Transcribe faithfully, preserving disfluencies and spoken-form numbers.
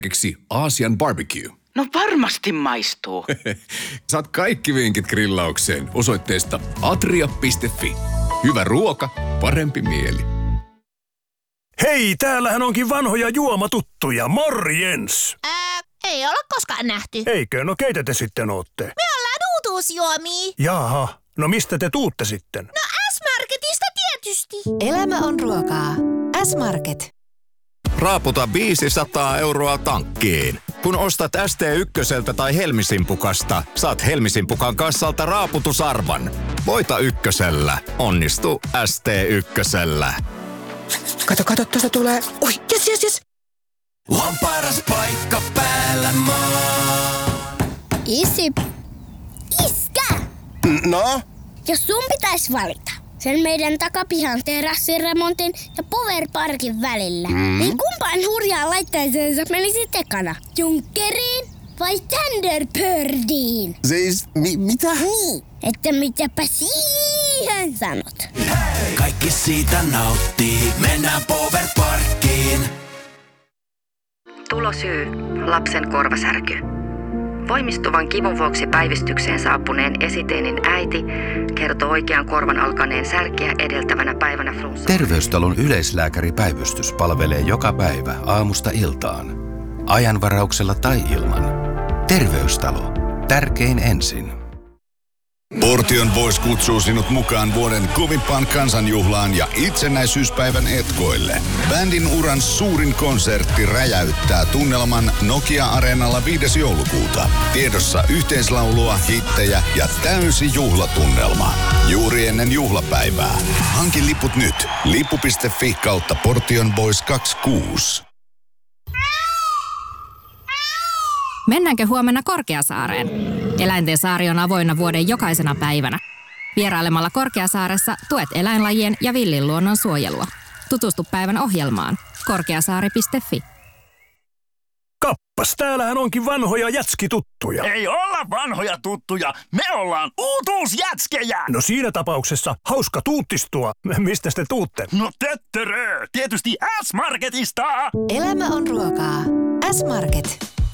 Keksi Aasian barbecue. No varmasti maistuu. Saat kaikki vinkit grillaukseen osoitteesta atria piste fi. Hyvä ruoka, parempi mieli. Hei, täällähän onkin vanhoja juomatuttuja. Morjens! Ää, ei olla koskaan nähty. Eikö? No keitä te sitten ootte? Me ollaan uutuusjuomia. Jaha, no mistä te tuutte sitten? No S-Marketista tietysti. Elämä on ruokaa. S-Market. Raaputa viisisataa euroa tankkiin. Kun ostat S T ykköseltä tai Helmisimpukasta, saat Helmisimpukan kassalta raaputusarvan. Voita ykkösellä. Onnistu S T ykkösellä. Kato, kato, tuosta tulee. Ui, jes, jes, jes. On paras paikka päällä maa. Isi, iskä! No? Jos sun pitäisi valita sen meidän takapihan terassiremontin ja Powerparkin välillä, mm. niin kumpaan hurjaan laitteeseen sä menisit ekana? Junkkeriin vai Thunderbirdiin? Siis, mi- mitä? Niin, että mitäpä siihen sanot. Hei! Kaikki siitä nauttii, mennään Powerparkkiin. Tulosyy, lapsen korvasärky. Voimistuvan kivun vuoksi päivystykseen saapuneen esiteinin äiti kertoo oikean korvan alkaneen särkeä edeltävänä päivänä flunssa. Terveystalon yleislääkäripäivystys palvelee joka päivä aamusta iltaan. Ajanvarauksella tai ilman. Terveystalo. Tärkein ensin. Portion Boys kutsuu sinut mukaan vuoden kovimpaan kansanjuhlaan ja itsenäisyyspäivän etkoille. Bändin uran suurin konsertti räjäyttää tunnelman Nokia-areenalla viides joulukuuta. Tiedossa yhteislaulua, hittejä ja täysi juhlatunnelma. Juuri ennen juhlapäivää. Hanki liput nyt. lippu piste fi kautta Portion Boys kaksikymmentäkuusi. Mennäänkö huomenna Korkeasaareen? Eläinten saari on avoinna vuoden jokaisena päivänä. Vierailemalla Korkeasaaressa tuet eläinlajien ja villin luonnon suojelua. Tutustu päivän ohjelmaan. korkeasaari piste fi. Kappas, täällähän onkin vanhoja jätskituttuja. Ei olla vanhoja tuttuja, me ollaan uutuusjätskejä! No siinä tapauksessa hauska tuuttistua. Mistä te tuutte? No töttörö, tietysti S-Marketista! Elämä on ruokaa. S-Market.